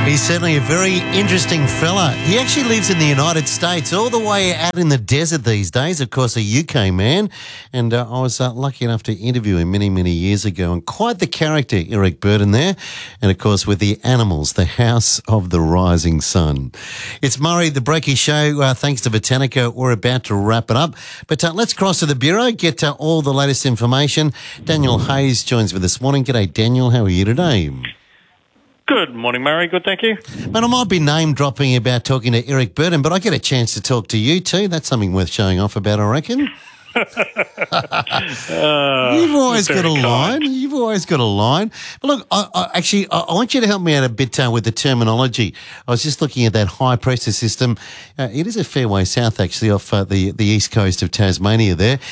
He's certainly a very interesting fella. He actually lives in the United States, all the way out in the desert these days. Of course, a UK man. And I was lucky enough to interview him many, many years ago. And quite the character, Eric Burdon there. And, of course, with the Animals, the House of the Rising Sun. It's Murray, the Breaky Show. Thanks to Botanica, we're about to wrap it up. But let's cross to the Bureau, get all the latest information. Daniel Hayes joins me this morning. G'day, Daniel. How are you today? Good morning, Murray. Good, thank you. But I might be name-dropping about talking to Eric Burdon, but I get a chance to talk to you too. That's something worth showing off about, I reckon. You've always got a line. You've always got a line. But look, I want you to help me out a bit with the terminology. I was just looking at that high-pressure system. It is a fair way south, actually, off the east coast of Tasmania there.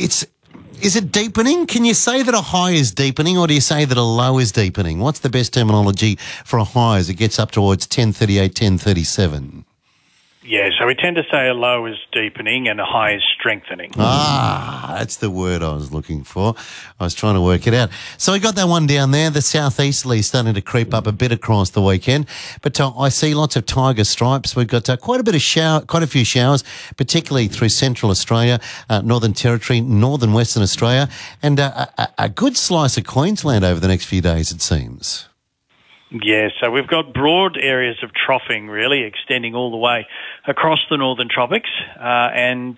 Is it deepening? Can you say that a high is deepening, or do you say that a low is deepening? What's the best terminology for a high as it gets up towards 1038, 1037? Yeah, so we tend to say a low is deepening and a high is strengthening. Ah, that's the word I was looking for. I was trying to work it out. So we got that one down there, the southeasterly starting to creep up a bit across the weekend. But I see lots of tiger stripes. We've got quite a few showers, particularly through Central Australia, Northern Territory, Northern Western Australia, and a good slice of Queensland over the next few days, it seems. Yeah, so we've got broad areas of troughing really extending all the way across the northern tropics and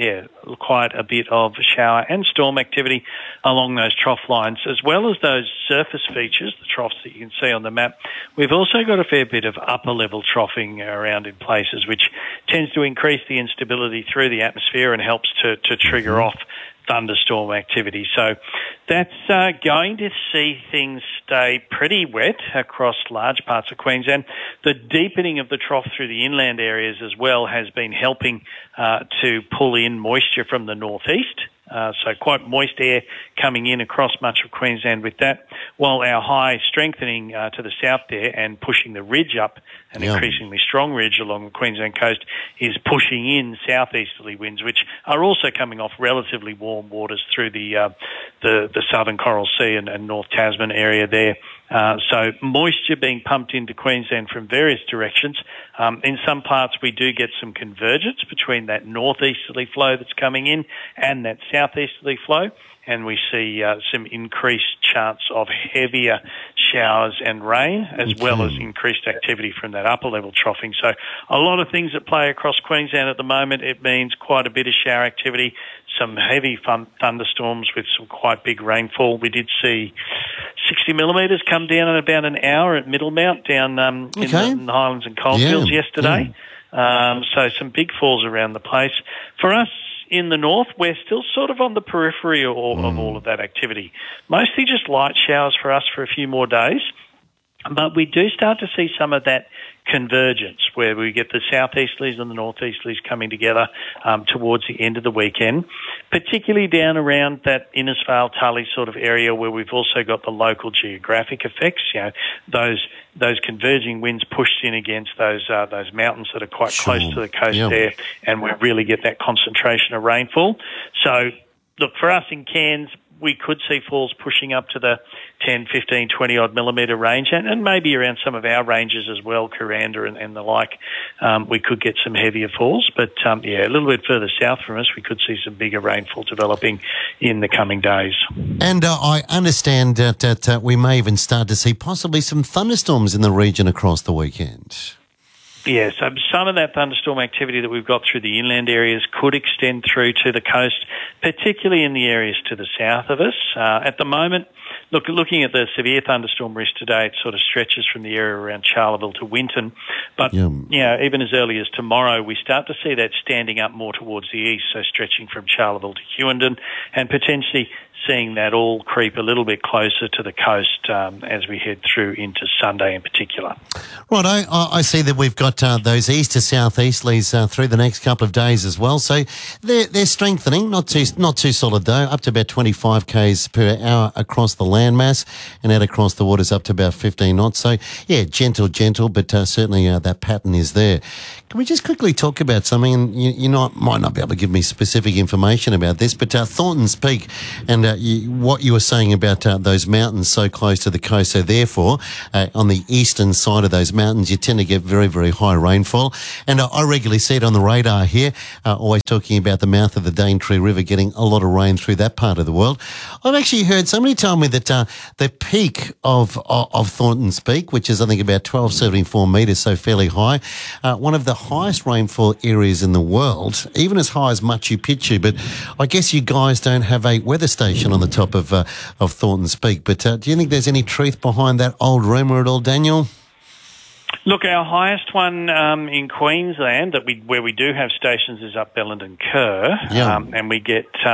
quite a bit of shower and storm activity along those trough lines, as well as those surface features, the troughs that you can see on the map. We've also got a fair bit of upper level troughing around in places, which tends to increase the instability through the atmosphere and helps to trigger off thunderstorm activity. So that's going to see things stay pretty wet across large parts of Queensland. The deepening of the trough through the inland areas as well has been helping to pull in moisture from the northeast. So quite moist air coming in across much of Queensland with that, while our high strengthening to the south there and pushing the ridge up, an increasingly strong ridge along the Queensland coast, is pushing in southeasterly winds, which are also coming off relatively warm waters through the southern Coral Sea and North Tasman area there. So moisture being pumped into Queensland from various directions. In some parts we do get some convergence between that northeasterly flow that's coming in and that southeasterly flow, and we see some increased chance of heavier showers and rain, as well as increased activity from that upper level troughing. So a lot of things at play across Queensland at the moment. It means quite a bit of shower activity, some heavy thunderstorms with some quite big rainfall. We did see 60 millimetres come down in about an hour at Middlemount down in the Highlands and Coalfields yesterday. So some big falls around the place. For us in the north, we're still sort of on the periphery of all of that activity. Mostly just light showers for us for a few more days. But we do start to see some of that convergence where we get the southeasterlies and the northeasterlies coming together towards the end of the weekend, particularly down around that Innisfail, Tully sort of area where we've also got the local geographic effects, those converging winds pushed in against those mountains that are quite close to the coast there, and we really get that concentration of rainfall. So, look, for us in Cairns, we could see falls pushing up to the 10, 15, 20-odd millimetre range, and maybe around some of our ranges as well, Kuranda and the like. We could get some heavier falls, but, a little bit further south from us, we could see some bigger rainfall developing in the coming days. And I understand that we may even start to see possibly some thunderstorms in the region across the weekend. Yeah, so some of that thunderstorm activity that we've got through the inland areas could extend through to the coast, particularly in the areas to the south of us. At the moment, looking at the severe thunderstorm risk today, it sort of stretches from the area around Charleville to Winton. But, even as early as tomorrow, we start to see that standing up more towards the east, so stretching from Charleville to Hughenden, and potentially seeing that all creep a little bit closer to the coast as we head through into Sunday in particular. Right, I see that we've got those east to southeasterlies through the next couple of days as well. So they're strengthening, not too solid though, up to about 25 k's per hour across the landmass, and out across the waters up to about 15 knots. So yeah, gentle, but certainly that pattern is there. Can we just quickly talk about something? And you might not be able to give me specific information about this, but Thornton's Peak and what you were saying about those mountains so close to the coast, so therefore on the eastern side of those mountains you tend to get very, very high rainfall. And I regularly see it on the radar here, always talking about the mouth of the Daintree River getting a lot of rain through that part of the world. I've actually heard somebody tell me that the peak of Thornton's Peak, which is I think about 1274 metres, so fairly high, one of the highest rainfall areas in the world, even as high as Machu Picchu. But I guess you guys don't have a weather station on the top of Thornton's Peak. But do you think there's any truth behind that old rumour at all, Daniel? Look, our highest one in Queensland where we do have stations is up Bellenden Kerr, Yeah. and we get